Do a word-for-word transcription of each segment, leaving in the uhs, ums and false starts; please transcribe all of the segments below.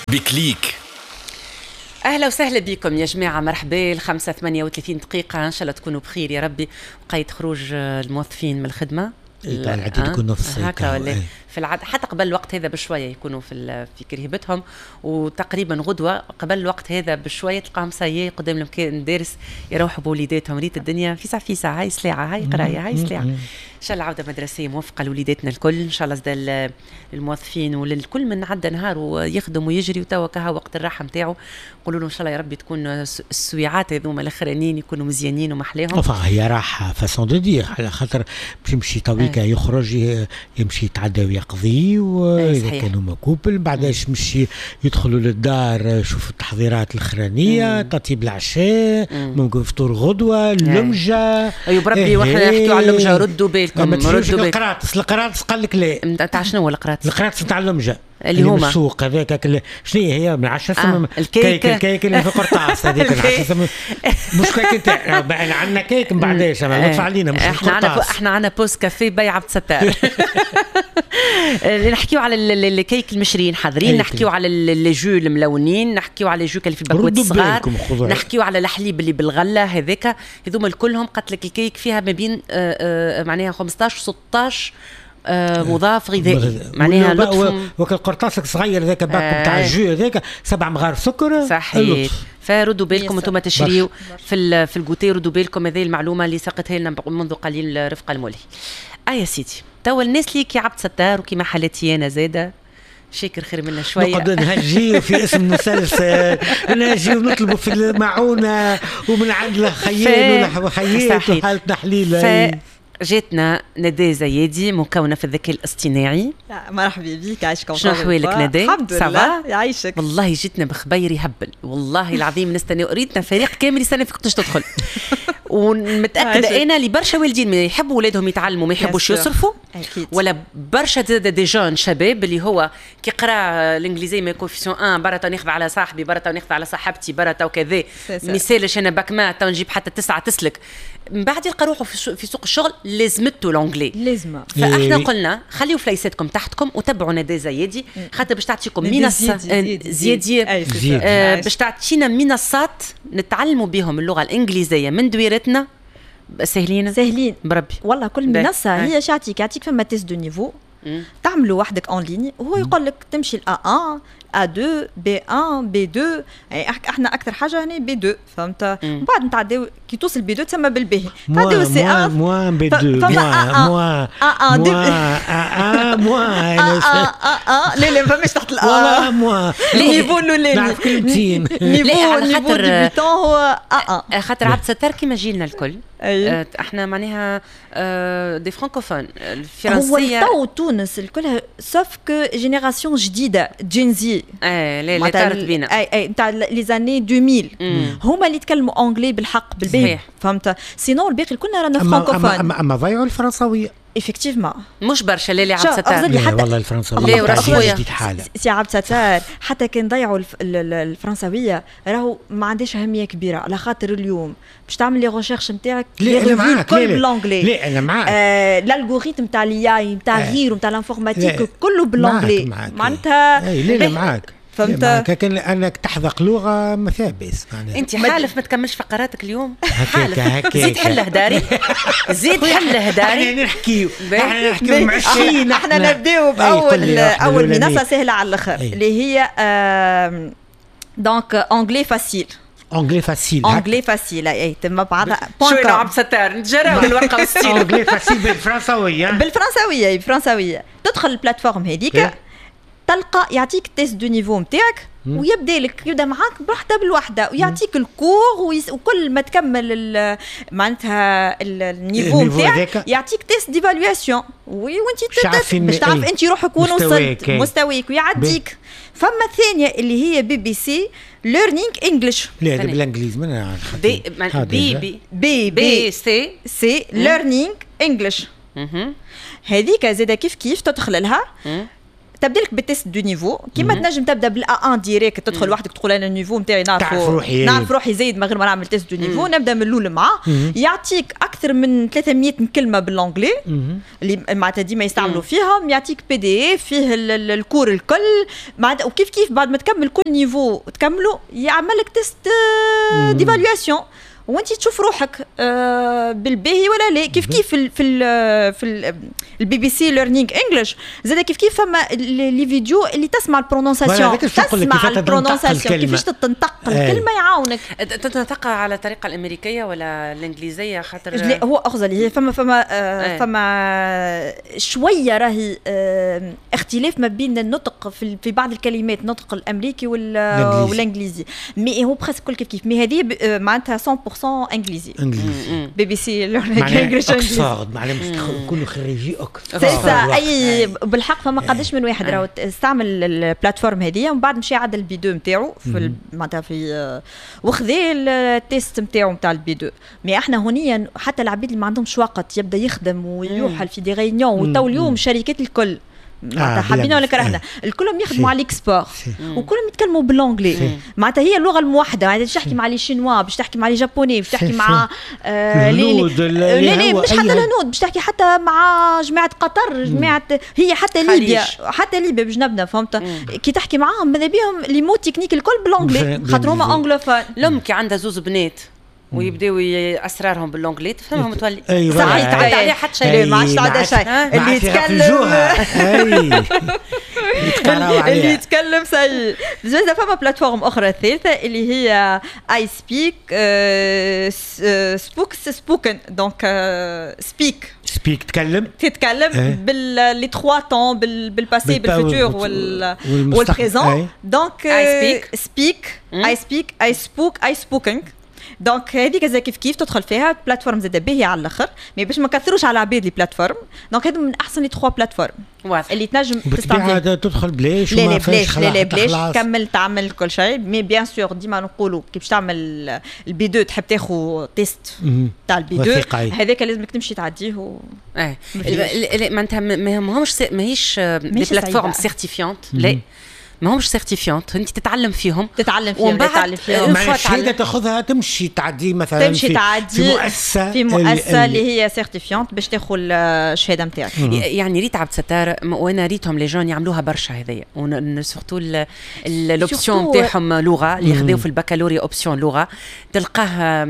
بكليك. أهلا وسهلا بكم يا جماعة، مرحبا. الخمسة ثمانية وثلاثين دقيقة، إن شاء الله تكونوا بخير يا ربي. وقيد خروج الموظفين من الخدمة العادي يكونوا في الصيف هكا ولا في العادة، حتى قبل الوقت هذا بشوية يكونوا في في كرهبتهم، وتقريبا غدوة قبل الوقت هذا بشوية تلقاهم سايي قدام المدارس يروحوا بوليداتهم. ريت الدنيا فيسع فيسع، هاي سلاعة، هاي قراية، هاي سلاعة. إن شاء الله عودة مدرسية موفقة لوليداتنا الكل، إن شاء الله زاد الموظفين وللكل من عدى نهار ويخدم ويجري وتوا كها وقت الراحة نتاعو. نقولوا له إن شاء الله يا ربي تكون السويعات هذوما الأخرانيين يكونوا مزيانين ومحليهم. enfin هي راحة فاسون دو دير، على خاطر باش يمشي تويكا يخرج يمشي يتعدى ويقضي، وإذا كانوا مكوبل بعداش مشي يدخلوا للدار شوفوا التحضيرات الأخرانية، تطيب العشاء، ممكن فطور غدوة، اللمجة. أيوة بربي وإحنا نحكيو على اللمجة، ردوا بالكم. ما تشوفش القراطس، القراطس قال لك لا. تاع شنو هو القراطس؟ القراطس نتاع اللمجة اللي هما السوق هذاك. شنو هي من عشرة آه. الكيك الكيك اللي في القرطاس هذيك مش كيك نتاع عندنا كيك من بعداش ما تدفع علينا مش احنا عندنا احنا عندنا بوست كافيه بيع عبد الستار. نحكيو على الكيك المشريين حاضرين، نحكيو على الليجو الملونين، نحكيو على الليجو اللي في الباكوات الصغار، نحكيو على الحليب اللي بالغله هذاك. هذوما الكلهم قالت لك الكيك فيها ما بين معناها خمسطاش وستطاش آه مضاف غذائي، معناها لطف. وكل قرطاسك صغير ذاك باكو تاع الجو هذاك سبع مغارف سكر صحيح. فردوا بالكم انتم تشريوا في في الكوتي، ردوا بالكم هذه المعلومه اللي سقتها لنا منذ قليل رفقه المولي. اه يا سيدي، توا الناس اللي كي عبد ستار وكيما حالتي انا زاده شاكر خير منا شويه نقعد نهجي في اسم مسلسل، نهجي ونطلبوا في المعونه ومن عند خيال ولا خيال وحاله تحليل. جاتنا ندى زيادي مكونه في الذكاء الاصطناعي. مرحبا بك، عايشك. شنو احوالك ندى؟ الحمد لله يعيشك. والله جيتنا بخبير يهبل، والله العظيم نستنى، ريتنا فريق كامل يستنى فيك تدخل. ومتاكده انا اللي برشا والدين ما يحبوا اولادهم يتعلموا ما يحبوش يصرفوا، ولا برشا دي جون شباب اللي هو كي قرا الانجليزيه ما كوفيسيون واحد برا ناخذ على صاحبي، برا ناخذ على صاحبتي، برا وكذا مثالش انا باك ما نجيب حتى تسعه تسلك. من بعد يلقى روحه في سوق الشغل لازمته لونجلي لازمه. فاحنا قلنا خليوا فليساتكم تحتكم وتبعوا ندى زيادي، خاطر باش تعطيكم منصه زيادي باش تعطينا منصات نتعلموا بهم اللغه الانجليزيه من دويرتنا. سهلين سهلين بربي والله. كل منصه هي شاتيك يعطيك فما تيست دو نيفو تعملوا وحدك اون ليني، وهو يقول لك تمشي ل إيه واحد إيه اثنين بي واحد بي اثنين. يعني احنا اكثر حاجه هنا بي اثنين، فهمت؟ بعد نتعداو كي توصل بي اثنين تسمى بالباهي، تعداو سي واحد موا بي اثنين موا موا اه اه موا اه لا لا فماش تحت الاه والله موا نيفو الاولاني نعرف كلمتين. نيفو نيفو ديبيتون هو اه خاطر عبد الستار كيما جيلنا الكل. أيه. احنا معناها اه دي فرانكوفون الفرنسيه. هو تو تونس الكلها سوف كو جينيراسيون جديده جينزي. ايه لا اللي طارت بينا اي اي نتاع لي زاني ألفين هما اللي يتكلموا انجلي بالحق بالباهي، فهمت؟ سينو الباقي كلنا رانا فرانكوفون. اما اما ضيعوا الفرنساويه ايفيكتيفمون مش برشا. لا لا عبد الستار لا والله الفرنساويه لا جديد حاله. سي عبد الستار حتى كان ضيعوا الفرنساويه راهو ما عندهاش اهميه كبيره، على خاطر اليوم باش تعمل لي ريغيرش نتاعك كل بالانجلي. لا انا معاك. الالغوريثم نتاع الاي نتاع غيره نتاع الانفورماتيك كله بالانجلي معناتها. لا لا معاك فهمت؟ كان انك تحذق لغه ما فيها باس. انت حالف ما تكملش فقراتك اليوم. حالف زيد حل هداري، زيد حل هداري. احنا نحكيو احنا نحكيو مع الشين. احنا نبداو باول اول منصه سهله على الاخر اللي هي دونك انجلي فاسيل. انجلي فاسيل انجلي فاسيل اي تم بعضها شويه عبد الستار نتجراو الورقه والستيل. انجلي فاسيل بالفرنساويه بالفرنساويه بالفرنساويه تدخل البلاتفورم هذيك تلقى يعطيك تيست دو نيفو نتاعك ويبدا لك يبدا معاك بوحده بالوحده ويعطيك الكور ويس وكل ما تكمل معناتها النيفو نتاعك يعطيك تيست ديفالواسيون وانت باش تعرف انت روحك وين وصلت مستواك ويعديك. فما الثانيه اللي هي بي بي سي ليرنينغ انجلش. لا بالانجليزي ما نعرف. بي بي بي بي بي سي سي ليرنينغ انجلش. هذيك زاده كيف كيف تدخل لها تبدا لك بالتيست دو نيفو كيما تنجم تبدا بالا واحد ديريكت تدخل وحدك تقول انا النيفو نتاعي نعرف نعرف روحي زايد من غير ما نعمل تيست دو نيفو. نبدا من الاول معاه يعطيك اكثر من ثلاثمية كلمه بالانجلي اللي معناتها ديما يستعملوا فيهم. يعطيك بي دي اف فيه الكور الكل معناتها وكيف كيف بعد ما تكمل كل نيفو تكمله يعمل لك تيست ديفالواسيون وانت تشوف روحك آه بالباهي ولا لا. كيف كيف في ال في ال في البي بي سي ليرنينغ انجلش زاد كيف كيف فما لي فيديو اللي تسمع البرونونساسيون تسمع البرونونساسيون كيفاش تنطق الكلمه يعاونك. تنطقها على الطريقه الامريكيه ولا الانجليزيه خاطر لا هو اخزل هي فما فما آه فما شويه راهي آه اختلاف ما بين النطق في, في بعض الكلمات نطق الامريكي والانجليزي مي هو بريسك كل كيف كيف مي هذه معناتها مية بالمية انجليزي بي بي سي ليرنينغ انجلش اكسفورد معناها كونوا خريجي اوكسفورد سيسا اي بالحق فما قداش من واحد راهو استعمل البلاتفورم هذه ومن بعد مشى عدل البي دو نتاعو في معناتها في وخذ التيست نتاعو نتاع البي دو. مي احنا هونيا حتى العبيد اللي ما عندهمش وقت يبدا يخدم ويوحل في دي ريونيون وتو اليوم الشركات الكل معناتها حابين ولا كرهنا الكلهم يخدموا على الاكسبور وكلهم يتكلموا بالانجلي معناتها هي اللغه الموحده يعني تحكي مع لي شينوا باش تحكي مع لي جابوني باش تحكي مع الهنود لا مش حتى الهنود باش تحكي حتى مع جماعه قطر جماعه هي حتى ليبيا حتى ليبيا بجنبنا فهمت كي تحكي معاهم ماذا بيهم لي مو تكنيك الكل بالانجلي خاطر هما انجلوفون. الام كي عندها زوز بنات ويبداو اسرارهم بالانجلي تفهمهم تولي أيوة صحيح تعدى عليه حتى شيء ما عادش تعدى شيء اللي يتكلم اللي يتكلم سي زاد فما بلاتفورم اخرى ثالثه اللي هي اي سبيك سبوك سبوكن دونك سبيك سبيك تتكلم تتكلم باللي تخوا طون بالباسي بالفوتور والبريزون دونك سبيك اي سبيك اي سبوك اي سبوكينغ دونك هذيك زي كيف كيف تدخل فيها بلاتفورم زاد باهيه على الاخر مي باش ما كثروش على عباد لي بلاتفورم دونك هذو من احسن لي ثلاثة بلاتفورم اللي تنجم تستعمل تدخل بلاش لا لا بلاش لا لا بلاش تكمل تعمل كل شيء مي بيان سور ديما نقولوا كي باش تعمل البي دو تحب تاخذ تيست تاع البي دو هذاك لازمك تمشي تعديه و... اه معناتها ماهمش ماهيش لي بلاتفورم سيرتيفيونت لا ما همش سيرتيفيونت انت تتعلم فيهم تتعلم فيهم تتعلم فيهم مع الشهاده تاخذها تمشي تعدي مثلا تمشي في, تعدي في مؤسسه في مؤسسه اللي هي سيرتيفيونت باش تاخذ الشهاده نتاعك. يعني ريت عبد الستار وانا ريتهم لي جون يعملوها برشا هذيا سورتو الاوبسيون نتاعهم لغه اللي ياخذوا في البكالوريا اوبسيون لغه تلقاه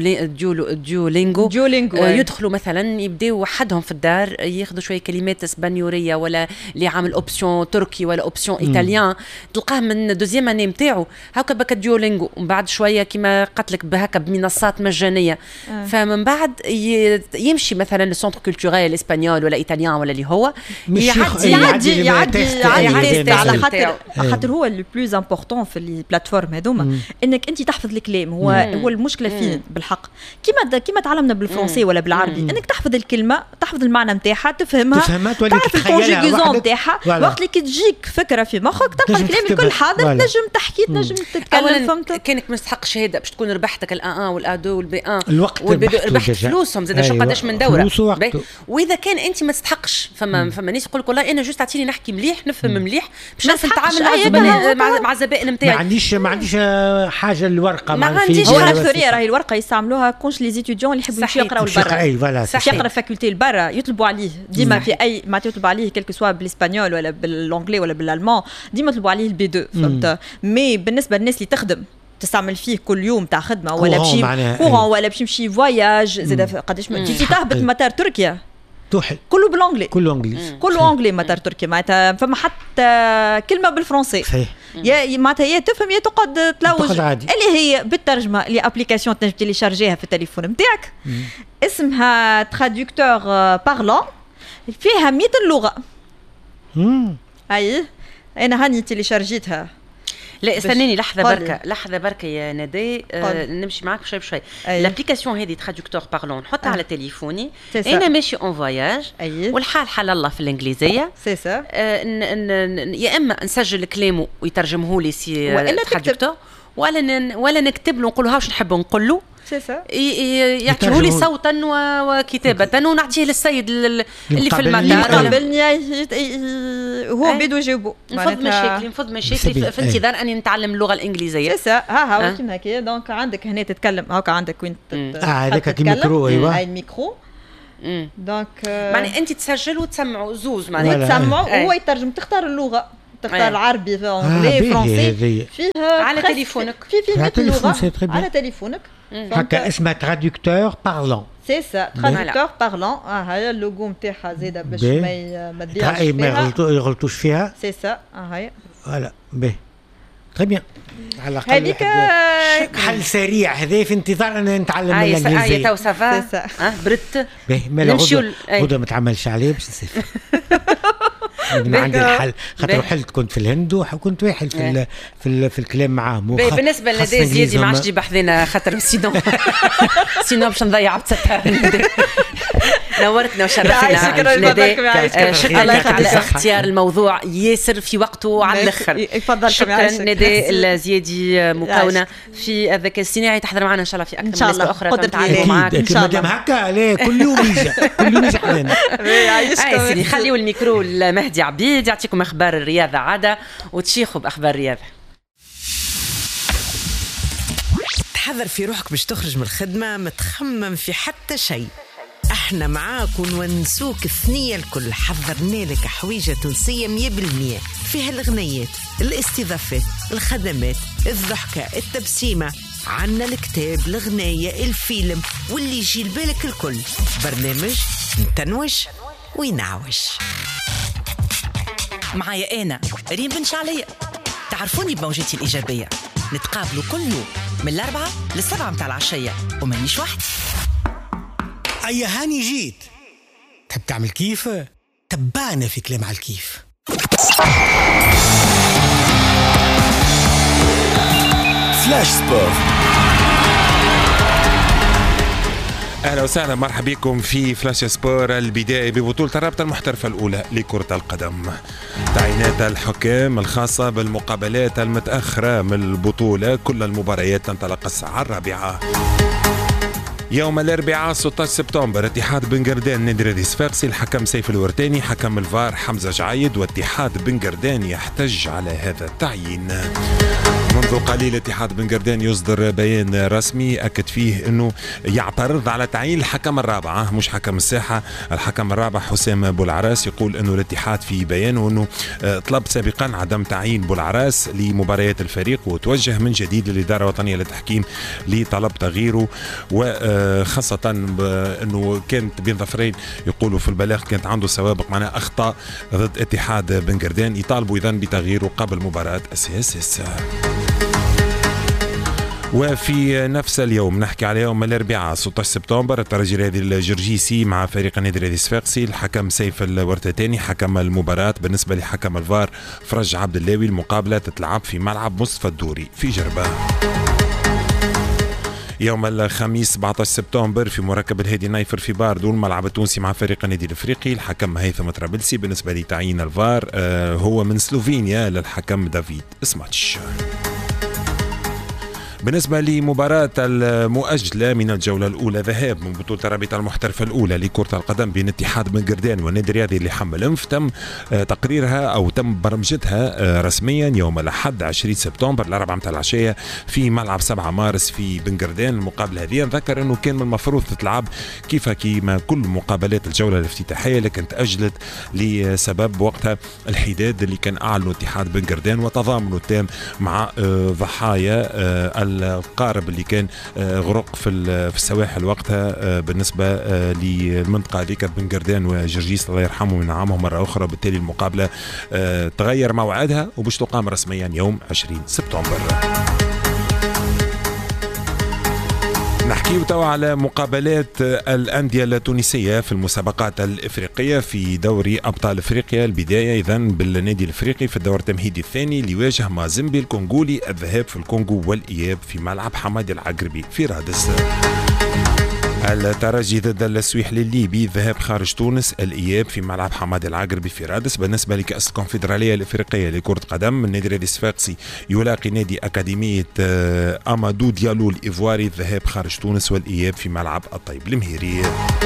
ديولينغو ديولينغو يدخلوا مثلا يبداو وحدهم في الدار ياخذوا شويه كلمات اسبانيوريه ولا اللي عامل اوبسيون تركي ولا اوبسيون ايطاليان تلقاه من دوزيام اني نتاعو هكا بكا ديولينغو ومن بعد شويه كيما قلت لك بهكا بمنصات مجانيه آه. فمن بعد يمشي مثلا السونتر كولتوريل الاسبانيول ولا ايطاليان ولا اللي هو يعدي يعدي يعدي على خاطر خاطر هو لو بلوز امبورطون في لي بلاتفورم هذوما انك انت تحفظ الكلام هو مم. هو المشكله فين بالحق كيما كيما تعلمنا بالفرنسي ولا بالعربي انك تحفظ الكلمه تحفظ المعنى نتاعها تفهمها تعرف الكونجيغيزون نتاعها وقت اللي كي تجيك فكره في مخك تلقى الكلام الكل حاضر تنجم تحكي تنجم تتكلم فهمت كانك مستحق شهاده باش تكون ربحتك الان ان والان دو والبي ان الوقت ربحت فلوسهم زاد شو قداش من دوره واذا كان انت ما تستحقش فما فما ناس يقول لك والله انا جوست اعطيني نحكي مليح نفهم مليح باش نعرف نتعامل مع مع الزبائن نتاعي. ما عنديش ما عنديش حاجه الورقه ما عنديش حاجه راهي الورقه يستعملوها كونش لي زيتيديون اللي يحبوا يمشيو يقراو لبرا اي فوالا يقرا فاكولتي لبرا يطلبوا عليه ديما في اي ما يطلبوا عليه كلكو سوا بالاسبانيول ولا بالانجلي ولا بالالمان ديما يطلبوا عليه البي دو فهمت. مي بالنسبه للناس اللي تخدم تستعمل فيه كل يوم تاع خدمه ولا بشي كورون ولا بشي مشي فواياج زاد قداش تجي تهبط مطار تركيا توحل كله بالانجلي كله انجليزي كله انجلي مطار تركيا معناتها فما حتى كلمه بالفرنسي صحيح يا معناتها يا تفهم يا تقعد تلوج اللي هي بالترجمه اللي ابليكاسيون تنجم تيليشارجيها في التليفون نتاعك اسمها تراديكتور بارلون فيها مئة لغه امم اي انا هاني تيليشارجيتها لا استناني لحظه بركه لحظه بركه يا ندى آه نمشي معاك بشوي بشوي الابليكاسيون هذه تراديكتور بارلون نحطها آه. على تليفوني انا ماشي اون فواياج والحال حال الله في الانجليزيه سي سا آه يا اما نسجل كلامه ويترجمه لي سي تراديكتور ولا ولا نكتب له نقول له واش نحب نقول له يعطيه لي صوتا وكتابه ونعطيه للسيد اللي في المطار قابلني هو بيدو يجاوبوا نفض مشاكلي نفض مشاكلي في انتظار اني نتعلم اللغه الانجليزيه سي ها ها كيما هكا دونك عندك هنا تتكلم هاكا عندك وين هذاك كي ميكرو ايوا هاي الميكرو دونك معني انت تسجل وتسمعوا زوز معناها تسمعوا وهو يترجم تختار اللغه تختار العربي انجلي فرنسي فيها على تليفونك في في مئة لغه على تليفونك هكا اسمها ترادكتور بارلون سي سا ترادكتور بارلون اه هاي اللوغو نتاعها زاده باش ما ما تضيعش فيها ما يغلطوش فيها سي سا اه هاي فوالا باهي تري بيان على الاقل هذيك حل سريع هذا في انتظار ان نتعلم الانجليزيه اي تو سافا اه برت باهي مالا غدا غدا ما تعملش عليه باش نسافر انا عندي الحل خاطر حلت كنت في الهند وكنت واحد في في, في الكلام معاهم بالنسبه لدي زيادي ما عادش تجيب حذينا خاطر سينو سينو باش نضيع بتسطر نورتنا وشرفتنا شكرا لك على اختيار الموضوع ياسر في وقته وعلى الاخر يفضل شكرا نداء الزيادي مكونه في الذكاء الصناعي تحضر معنا ان شاء الله في اكثر من لسته اخرى نتعلموا معاك ان شاء الله هكا لا كل يوم يجي كل يوم يجي حذينا اي سيدي خليوا الميكرو لمهدي عبيد يعطيكم اخبار الرياضه عاده وتشيخوا باخبار الرياضه. تحضر في روحك باش تخرج من الخدمه ما تخمم في حتى شيء، احنا معاك ونونسوك الثنيه الكل. حضرنا لك حويجه تونسيه مية بالمية فيها الغنيات، الاستضافات، الخدمات، الضحكه، التبسيمه، عنا الكتاب، الغنايه، الفيلم واللي يجي لبالك الكل. برنامج نتنوش وينعوش. معايا أنا ريم بن شعلية، تعرفوني بموجتي الإيجابية. نتقابلوا كل يوم من الأربعة للسبعة متاع العشية ومانيش وحدي. أي هاني جيت تحب تعمل كيف؟ تبعنا في كلام على الكيف. فلاش سبورت. اهلا وسهلا مرحبا بكم في فلاش سبور. البدايه ببطوله الرابطه المحترفه الاولى لكره القدم. تعيينات الحكام الخاصه بالمقابلات المتاخره من البطوله، كل المباريات تنطلق الساعه الرابعه. يوم الاربعاء ستة عشر سبتمبر اتحاد بن قردان نادي رادي صفاقسي، الحكم سيف الورتاني، حكم الفار حمزه جعيد، واتحاد بن قردان يحتج على هذا التعيين. منذ قليل اتحاد بن قردان يصدر بيان رسمي أكد فيه أنه يعترض على تعيين الحكم الرابع مش حكم الساحة. الحكم الرابع حسام بولعراس يقول أنه الاتحاد في بيانه أنه طلب سابقا عدم تعيين بولعراس لمباريات الفريق، وتوجه من جديد للإدارة الوطنية للتحكيم لطلب تغييره، وخاصة أنه كانت بين ظفرين يقولوا في البلاغ كانت عنده سوابق معنا أخطاء ضد اتحاد بن قردان، يطالبوا إذن بتغييره قبل مباراة سي اس اس. وفي نفس اليوم نحكي على يوم الاربعاء ستة عشر سبتمبر الترجي الرياضي الجرجيسي مع فريق نادي رادي صفاقسي، الحكم سيف الورتاتاني حكم المباراة. بالنسبة لحكم الفار فرج عبد اللاوي، المقابلة تتلعب في ملعب مصطفى الدوري في جربة. يوم الخميس سبعة عشر سبتمبر في مركب الهادي نايفر في باردو، الملعب التونسي مع فريق النادي الافريقي، الحكم هيثم طرابلسي. بالنسبة لتعيين الفار آه هو من سلوفينيا للحكم دافيد اسماتش. بالنسبة لمباراة المؤجلة من الجولة الأولى ذهاب من بطولة الرابطة المحترفة الأولى لكرة القدم بين اتحاد بن قردان والنادي الرياضي اللي حمل انف، تم تقريرها أو تم برمجتها رسميا يوم الأحد عشرين سبتمبر الأربعة متاع العشية في ملعب سبعة مارس في بن قردان. المقابلة هذه نذكر أنه كان من المفروض تتلعب كيف كيما كل مقابلات الجولة الافتتاحية، لكن تأجلت لسبب وقتها الحداد اللي كان أعلنه اتحاد بن قردان وتضامنه التام مع ضحايا القارب اللي كان غرق في السواحل وقتها بالنسبة للمنطقة هذيك بن قردان وجرجيس الله يرحمه وينعمهم مرة أخرى. بالتالي المقابلة تغير موعدها وباش تقام رسميا يوم عشرين سبتمبر. نحكي توا على مقابلات الأندية التونسية في المسابقات الإفريقية في دوري أبطال إفريقيا. البداية إذن بالنادي الإفريقي في الدور التمهيدي الثاني ليواجه مازيمبي الكونغولي، الذهاب في الكونغو والإياب في ملعب حمادي العقربي في رادس. الترجي ضد السويحلي الليبي، الذهاب خارج تونس، الإياب في ملعب حمادي العقربي في رادس. بالنسبة لكأس الكونفدرالية الإفريقية لكرة قدم، النادي الرياضي الصفاقسي يلاقي نادي أكاديمية أمادو ديالو الإيفواري، الذهاب خارج تونس والإياب في ملعب الطيب المهيري.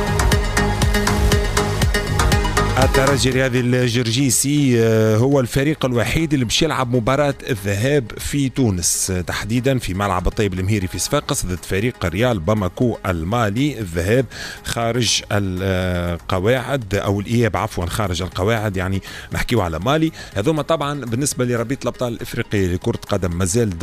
الترجي الرياضي الجرجيسي هو الفريق الوحيد اللي باش يلعب مباراة الذهاب في تونس، تحديدا في ملعب الطيب المهيري في صفاقس ضد فريق ريال باماكو المالي، الذهاب خارج القواعد او الاياب عفوا خارج القواعد، يعني نحكيو على مالي. هذوما طبعا بالنسبة لربيط الابطال الافريقي لكرة قدم مازال